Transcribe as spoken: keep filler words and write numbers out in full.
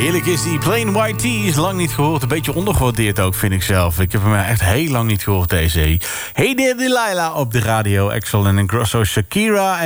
Heerlijk is die. Plain White Tees, lang niet gehoord. Een beetje ondergewaardeerd ook, vind ik zelf. Ik heb hem echt heel lang niet gehoord, deze. Hey Dear Delilah op de radio. Axel en Grosso, Shakira